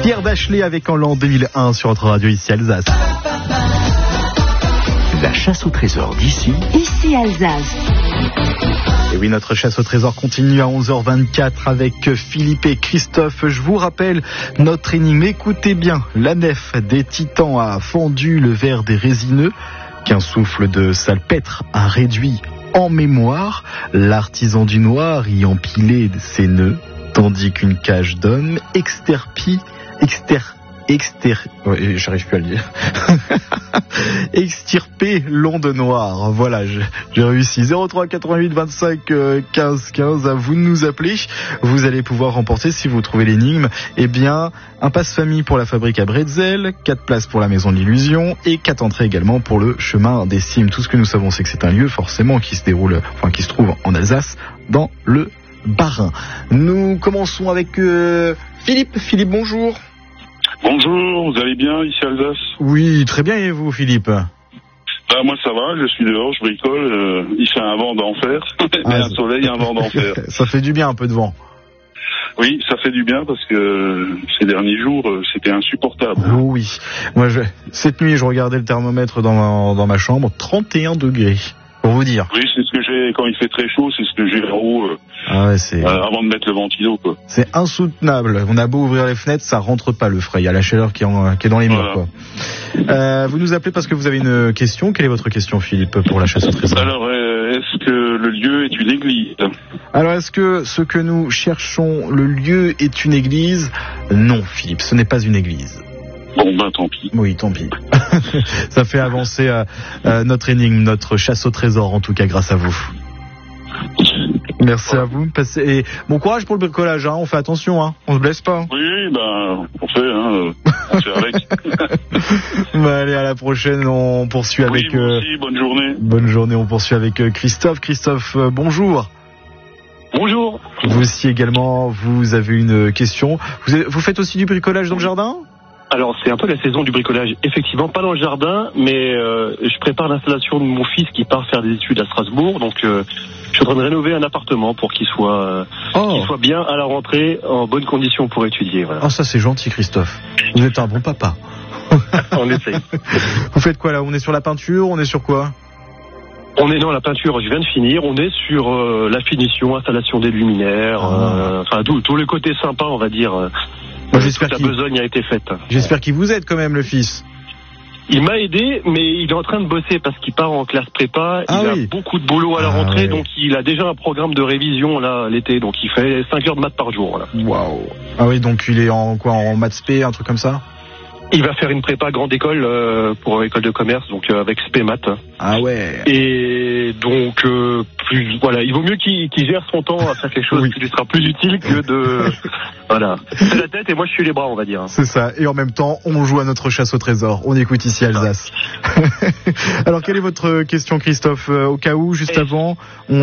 Pierre Bachelet avec En l'an 2001 sur notre radio ici Alsace. La chasse au trésor d'ici. Ici Alsace. Et oui, notre chasse au trésor continue à 11h24 avec Philippe et Christophe. Je vous rappelle notre énigme. Écoutez bien, la nef des Titans a fendu le verre des résineux qu'un souffle de salpêtre a réduit en mémoire. L'artisan du noir y empilait ses nœuds, tandis qu'une cage d'hommes j'arrive plus à le dire. Extirper l'onde noire. Voilà, j'ai réussi. 03 88 25 15 15. À vous de nous appeler. Vous allez pouvoir remporter, si vous trouvez l'énigme, un passe-famille pour la fabrique à Bretzel, 4 places pour la Maison de l'Illusion et 4 entrées également pour le Chemin des Cimes. Tout ce que nous savons, c'est que c'est un lieu forcément qui se trouve en Alsace, dans le Bas-Rhin. Nous commençons avec Philippe. Philippe, bonjour. Bonjour, vous allez bien ici Alsace? Oui, très bien, et vous Philippe? Moi ça va, je suis dehors, je bricole, il fait un vent d'enfer, un soleil, un vent d'enfer. Ça fait du bien un peu de vent. Oui, ça fait du bien parce que ces derniers jours, c'était insupportable. Oh oui, moi cette nuit je regardais le thermomètre dans ma chambre, 31 degrés, pour vous dire. Oui, c'est ce que j'ai, quand il fait très chaud, c'est ce que j'ai en haut. Avant de mettre le ventilo, quoi. C'est insoutenable. On a beau ouvrir les fenêtres, ça rentre pas le frais. Il y a la chaleur qui est dans les murs, quoi. Vous nous appelez parce que vous avez une question. Quelle est votre question, Philippe, pour la chasse au trésor? Alors, est-ce que le lieu est une église? Alors, est-ce que ce que nous cherchons, le lieu est une église? Non, Philippe, ce n'est pas une église. Bon, tant pis. Oui, tant pis. Ça fait avancer notre énigme, notre chasse au trésor, en tout cas, grâce à vous. Merci à vous. Et bon courage pour le bricolage, hein. On fait attention, hein. On se blesse pas. Oui, on fait avec. Allez, à la prochaine. On poursuit avec. Merci, bonne journée. Bonne journée. On poursuit avec Christophe. Christophe, bonjour. Bonjour. Vous aussi également, vous avez une question. Vous faites aussi du bricolage dans le jardin? Alors c'est un peu la saison du bricolage, effectivement pas dans le jardin, mais je prépare l'installation de mon fils qui part faire des études à Strasbourg, donc je suis en train de rénover un appartement pour qu'il soit bien à la rentrée, en bonne condition pour étudier. Voilà. Oh, ça c'est gentil Christophe, vous êtes un bon papa. On essaye. Vous faites quoi là? On est sur la peinture, on est sur quoi? On est dans la peinture, je viens de finir, on est sur la finition, installation des luminaires, tout le côté sympa on va dire. J'espère que la besogne a été faite. J'espère qu'il vous aide quand même, le fils. Il m'a aidé, mais il est en train de bosser parce qu'il part en classe prépa. Il a beaucoup de boulot à la rentrée, donc il a déjà un programme de révision là l'été, donc il fait 5 heures de maths par jour. Waouh. Ah oui, donc il est en maths spé, un truc comme ça? Il va faire une prépa grande école pour école de commerce, donc avec spé maths. Ah ouais. Et donc il vaut mieux qu'il gère son temps à faire quelque chose qui lui sera plus utile que de c'est la tête et moi je suis les bras, on va dire. C'est ça. Et en même temps, on joue à notre chasse au trésor. On écoute ici Alsace. Alors quelle est votre question, Christophe? Au cas où, juste avant,